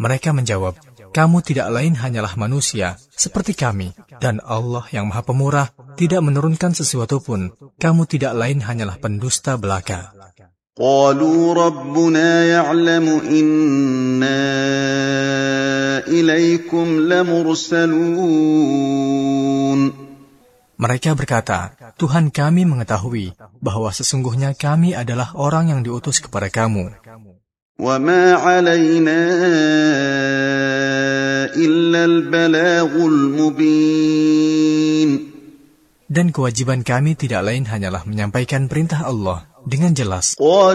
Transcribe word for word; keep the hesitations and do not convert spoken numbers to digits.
Mereka menjawab, kamu tidak lain hanyalah manusia, seperti kami, dan Allah yang Maha Pemurah tidak menurunkan sesuatu pun. Kamu tidak lain hanyalah pendusta belaka. قالوا ربنا يعلم إنا إليكم لمرسلون. Mereka berkata, Tuhan kami mengetahui bahwa sesungguhnya kami adalah orang yang diutus kepada kamu. وما علينا إلا البلاغ المبين. Dan kewajiban kami tidak lain hanyalah menyampaikan perintah Allah dengan jelas.